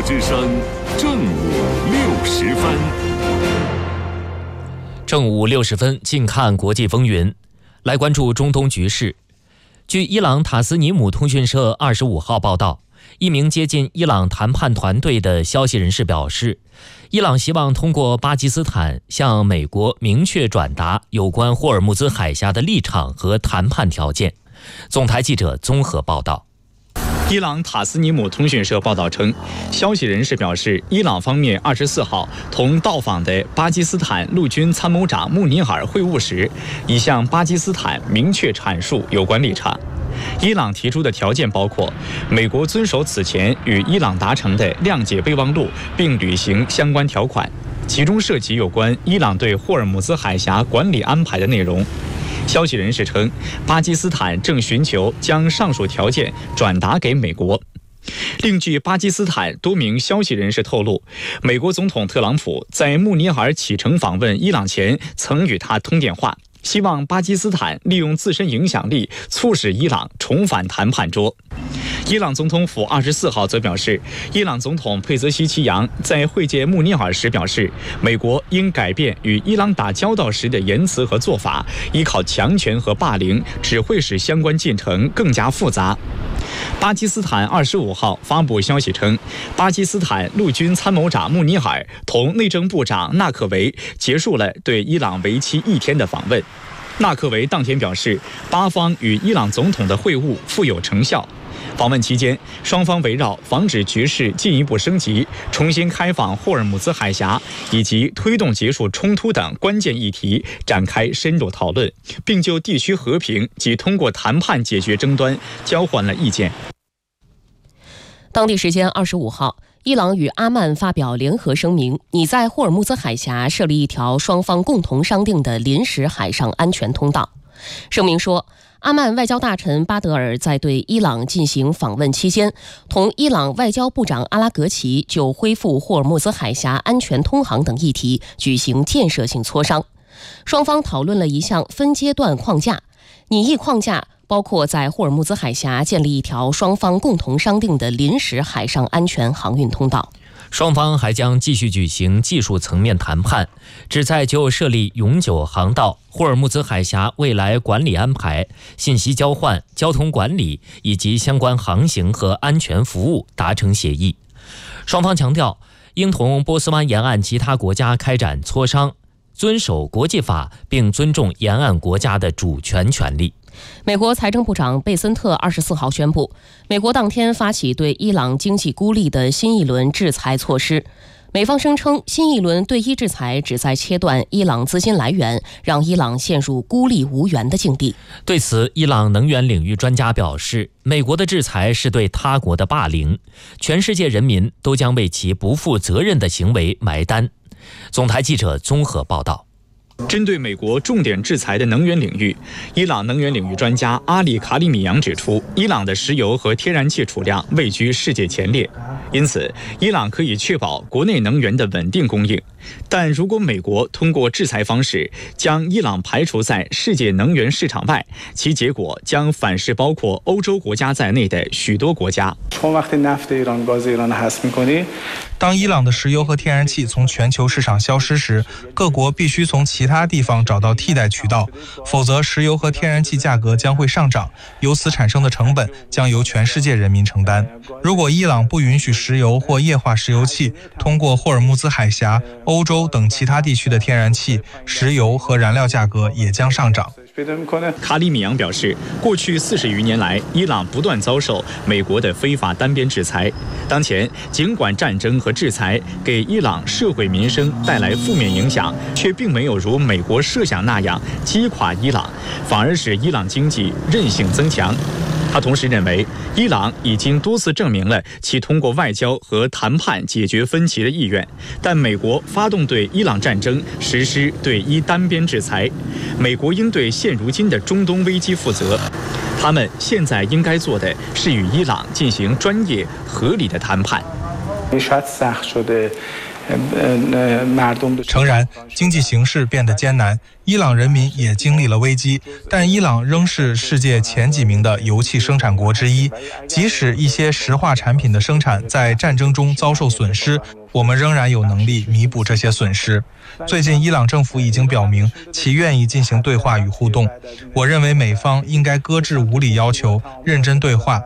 之声正午60分。 正午60分，近看国际风云，来关注中东局势。据伊朗塔斯尼姆通讯社25号报道，一名接近伊朗谈判团队的消息人士表示，伊朗希望通过巴基斯坦向美国明确转达有关霍尔木兹海峡的立场和谈判条件。总台记者综合报道。 伊朗塔斯尼姆通讯社报道称，消息人士表示，伊朗方面24号同到访的巴基斯坦陆军参谋长穆尼尔会晤时，已向巴基斯坦明确阐述有关立场。伊朗提出的条件包括美国遵守此前与伊朗达成的谅解备忘录，并履行相关条款，其中涉及有关伊朗对霍尔木兹海峡管理安排的内容。消息人士称，巴基斯坦正寻求将上述条件转达给美国。另据巴基斯坦多名消息人士透露，美国总统特朗普在穆尼尔启程访问伊朗前曾与他通电话，希望巴基斯坦利用自身影响力促使伊朗重返谈判桌。伊朗总统府24号则表示，伊朗总统佩泽西奇扬在会见穆尼尔时表示，美国应改变与伊朗打交道时的言辞和做法，依靠强权和霸凌只会使相关进程更加复杂。巴基斯坦25号发布消息称，巴基斯坦陆军参谋长穆尼尔同内政部长纳克维结束了对伊朗为期1天的访问。纳克维当天表示，巴方与伊朗总统的会晤富有成效。访问期间，双方围绕防止局势进一步升级、重新开放霍尔木兹海峡以及推动结束冲突等关键议题展开深入讨论，并就地区和平及通过谈判解决争端交换了意见。 当地时间25号，伊朗与阿曼发表联合声明，拟在霍尔木兹海峡设立一条双方共同商定的临时海上安全通道。声明说，阿曼外交大臣巴德尔在对伊朗进行访问期间，同伊朗外交部长阿拉格齐就恢复霍尔木兹海峡安全通航等议题举行建设性磋商。双方讨论了一项分阶段框架，拟议框架包括在霍尔木兹海峡建立一条双方共同商定的临时海上安全航运通道。 双方还将继续举行技术层面谈判，旨在就设立永久航道、霍尔木兹海峡未来管理安排、信息交换、交通管理以及相关航行和安全服务达成协议。双方强调，应同波斯湾沿岸其他国家开展磋商，遵守国际法，并尊重沿岸国家的主权权利。 美国财政部长贝森特24号宣布，美国当天发起对伊朗经济孤立的新一轮制裁措施。美方声称，新一轮对伊制裁旨在切断伊朗资金来源，让伊朗陷入孤立无援的境地。 对此，伊朗能源领域专家表示，美国的制裁是对他国的霸凌，全世界人民都将为其不负责任的行为埋单。总台记者综合报道。 针对美国重点制裁的能源领域，伊朗能源领域专家阿里卡里米扬指出，伊朗的石油和天然气储量位居世界前列，因此伊朗可以确保国内能源的稳定供应。但如果美国通过制裁方式将伊朗排除在世界能源市场外，其结果将反噬包括欧洲国家在内的许多国家。 当伊朗的石油和天然气从全球市场消失时，各国必须从其他地方找到替代渠道，否则石油和天然气价格将会上涨，由此产生的成本将由全世界人民承担。如果伊朗不允许石油或液化石油气通过霍尔木兹海峡，欧洲等其他地区的天然气、石油和燃料价格也将上涨。 卡里米扬表示，过去40余年来，伊朗不断遭受美国的非法单边制裁。当前，尽管战争和制裁给伊朗社会民生带来负面影响，却并没有如美国设想那样击垮伊朗，反而使伊朗经济韧性增强。他同时认为，伊朗已经多次证明了其通过外交和谈判解决分歧的意愿，但美国发动对伊朗战争，实施对伊单边制裁，美国应对现如今的中东危机负责。他们现在应该做的是与伊朗进行专业合理的谈判。 诚然，经济形势变得艰难，伊朗人民也经历了危机，但伊朗仍是世界前几名的油气生产国之一。即使一些石化产品的生产在战争中遭受损失，我们仍然有能力弥补这些损失。最近，伊朗政府已经表明其愿意进行对话与互动。我认为美方应该搁置无理要求，认真对话。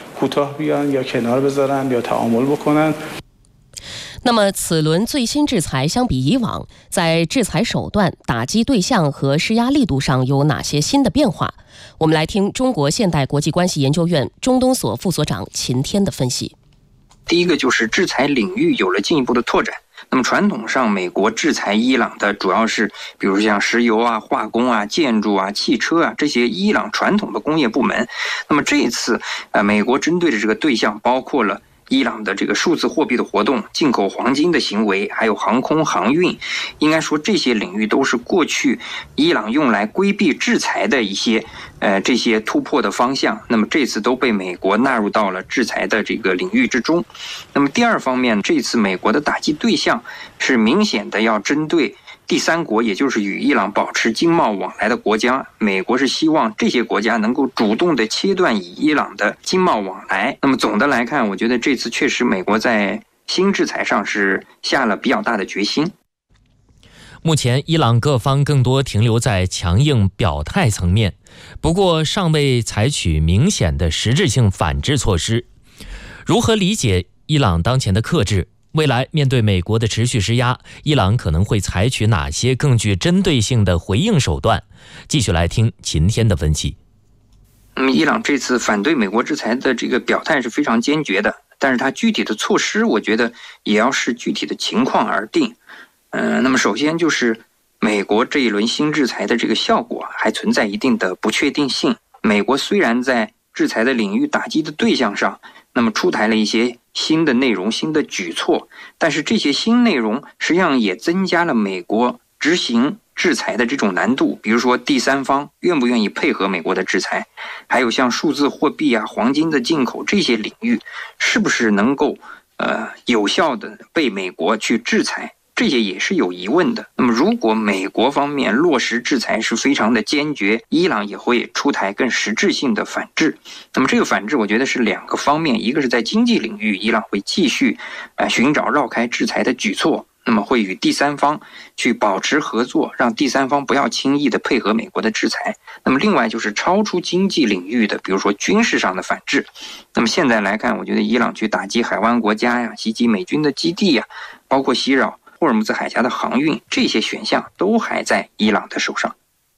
那么，此轮最新制裁相比以往，在制裁手段、打击对象和施压力度上有哪些新的变化？我们来听中国现代国际关系研究院中东所副所长秦天的分析。 第一个就是制裁领域有了进一步的拓展。那么传统上，美国制裁伊朗的主要是，比如像石油啊、化工啊、建筑啊、汽车啊这些伊朗传统的工业部门。那么这一次，美国针对的这个对象包括了伊朗的这个数字货币的活动、进口黄金的行为，还有航空航运。应该说，这些领域都是过去伊朗用来规避制裁的一些这些突破的方向。那么这次都被美国纳入到了制裁的这个领域之中。那么第二方面，这次美国的打击对象是明显的要针对第三国，也就是与伊朗保持经贸往来的国家。美国是希望这些国家能够主动的切断与伊朗的经贸往来。那么总的来看，我觉得这次确实美国在新制裁上是下了比较大的决心。 目前，伊朗各方更多停留在强硬表态层面，不过尚未采取明显的实质性反制措施。如何理解伊朗当前的克制？未来面对美国的持续施压，伊朗可能会采取哪些更具针对性的回应手段？继续来听秦天的分析。 伊朗这次反对美国制裁的这个表态是非常坚决的，但是它具体的措施，我觉得也要视具体的情况而定。那么首先就是美国这一轮新制裁的这个效果还存在一定的不确定性。美国虽然在制裁的领域打击的对象上，那么出台了一些新的内容、新的举措，但是这些新内容实际上也增加了美国执行制裁的这种难度。比如说第三方愿不愿意配合美国的制裁，还有像数字货币啊、黄金的进口这些领域，是不是能够有效的被美国去制裁，这些也是有疑问的。那么如果美国方面落实制裁是非常的坚决，伊朗也会出台更实质性的反制。那么这个反制我觉得是两个方面，一个是在经济领域，伊朗会继续寻找绕开制裁的举措，那么会与第三方去保持合作，让第三方不要轻易的配合美国的制裁。那么另外就是超出经济领域的，比如说军事上的反制。那么现在来看，我觉得伊朗去打击海湾国家呀，袭击美军的基地呀，包括袭扰霍尔木兹海峡的航运，这些选项都还在伊朗的手上。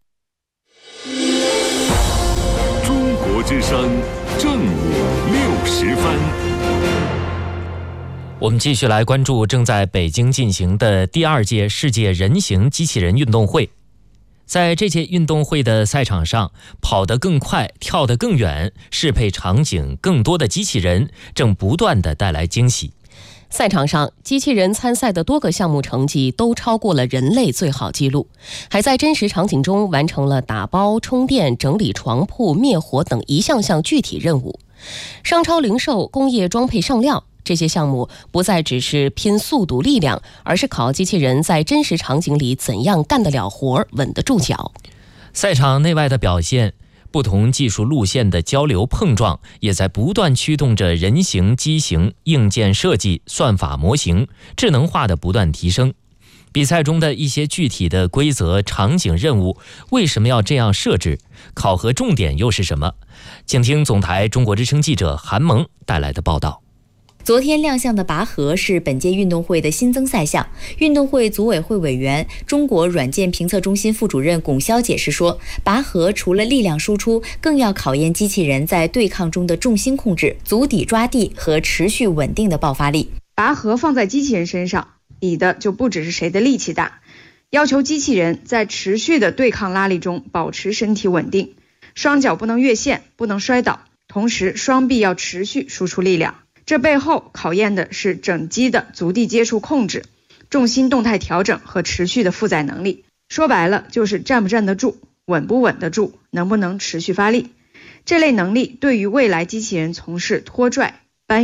中国之声正午60分。 我们继续来关注正在北京进行的第2届世界人形机器人运动会。在这届运动会的赛场上，跑得更快、跳得更远、适配场景更多的机器人正不断地带来惊喜。 赛场上，机器人参赛的多个项目成绩都超过了人类最好纪录，还在真实场景中完成了打包、充电、整理床铺、灭火等一项项具体任务。商超零售、工业装配上料，这些项目不再只是拼速度力量，而是考机器人在真实场景里怎样干得了活、稳得住脚。 赛场内外的表现，不同技术路线的交流碰撞，也在不断驱动着人形、机型、硬件设计、算法模型、智能化的不断提升。比赛中的一些具体的规则、场景、任务，为什么要这样设置？考核重点又是什么？请听总台中国之声记者韩萌带来的报道。 昨天亮相的拔河是本届运动会的新增赛项。运动会组委会委员、中国软件评测中心副主任龚潇解释说，拔河除了力量输出，更要考验机器人在对抗中的重心控制、足底抓地和持续稳定的爆发力。 拔河放在机器人身上，比的就不只是谁的力气大，要求机器人在持续的对抗拉力中保持身体稳定，双脚不能越线，不能摔倒，同时双臂要持续输出力量。这背后考验的是整机的足地接触控制、重心动态调整和持续的负载能力。说白了就是站不站得住、稳不稳得住、能不能持续发力。这类能力对于未来机器人从事拖拽、搬运、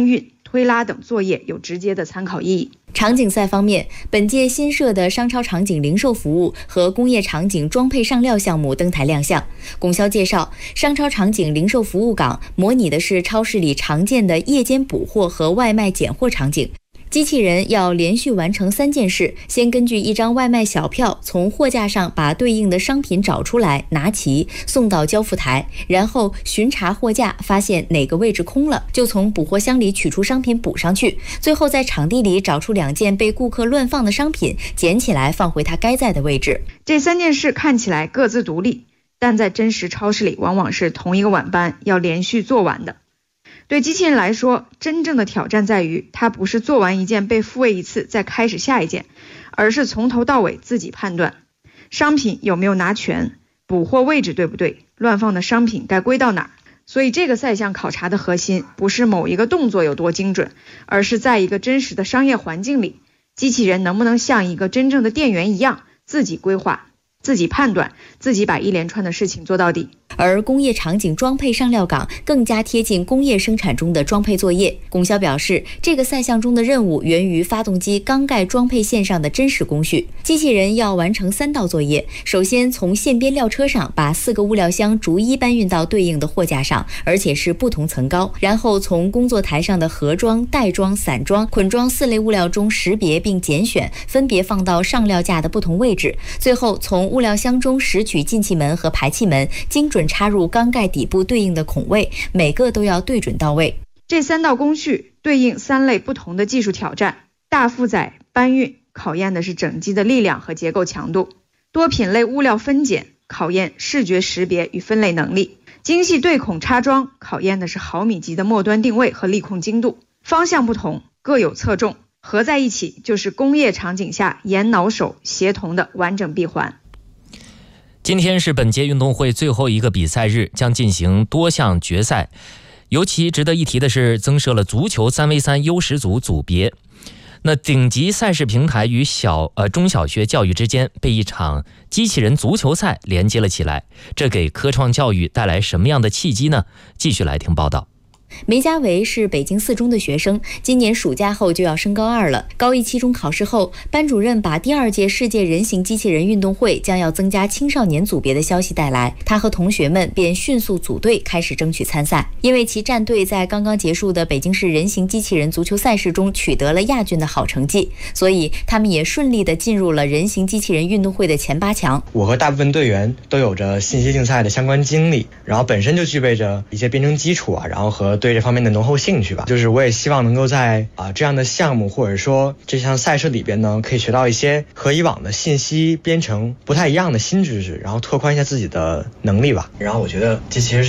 推拉等作业有直接的参考意义。 场景赛方面，本届新设的商超场景零售服务和工业场景装配上料项目登台亮相。龚潇介绍，商超场景零售服务岗模拟的是超市里常见的夜间补货和外卖拣货场景。机器人要连续完成3件事，先根据一张外卖小票从货架上把对应的商品找出来，拿齐送到交付台，然后巡查货架，发现哪个位置空了，就从补货箱里取出商品补上去，最后在场地里找出2件被顾客乱放的商品，捡起来放回它该在的位置。 这3件事看起来各自独立，但在真实超市里往往是同一个晚班要连续做完的。对机器人来说，真正的挑战在于，它不是做完一件被复位一次再开始下一件，而是从头到尾自己判断商品有没有拿全，补货位置对不对，乱放的商品该归到哪儿。所以这个赛项考察的核心不是某一个动作有多精准，而是在一个真实的商业环境里，机器人能不能像一个真正的店员一样，自己规划、自己判断、自己把一连串的事情做到底。 而工业场景装配上料岗更加贴近工业生产中的装配作业。龚潇表示，这个赛项中的任务源于发动机缸盖装配线上的真实工序。机器人要完成3道作业，首先从线边料车上把4个物料箱逐一搬运到对应的货架上，而且是不同层高，然后从工作台上的盒装、袋装、散装、捆装4类物料中识别并拣选，分别放到上料架的不同位置，最后从物料箱中拾取进气门和排气门，精准插入缸盖底部对应的孔位，每个都要对准到位。 这3道工序对应3类不同的技术挑战。大负载搬运考验的是整机的力量和结构强度，多品类物料分拣考验视觉识别与分类能力，精细对孔插装考验的是毫米级的末端定位和力控精度。方向不同，各有侧重，合在一起就是工业场景下眼脑手协同的完整闭环。 今天是本届运动会最后一个比赛日，将进行多项决赛。尤其值得一提的是，增设了足球3v3 优10组组别。那顶级赛事平台与中小学教育之间被一场机器人足球赛连接了起来，这给科创教育带来什么样的契机呢？继续来听报道。 梅家维是北京4中的学生，今年暑假后就要升高2了。高1期中考试后，班主任把第2届世界人形机器人运动会将要增加青少年组别的消息带来，他和同学们便迅速组队开始争取参赛。因为其战队在刚刚结束的北京市人形机器人足球赛事中取得了亚军的好成绩，所以他们也顺利地进入了人形机器人运动会的前8强。 我和大部分队员都有着信息竞赛的相关经历，然后本身就具备着一些编程基础然后和对这方面的浓厚兴趣吧。就是我也希望能够在这样的项目或者说这项赛事里边呢，可以学到一些和以往的信息编程不太一样的新知识，然后拓宽一下自己的能力吧。然后我觉得这其实是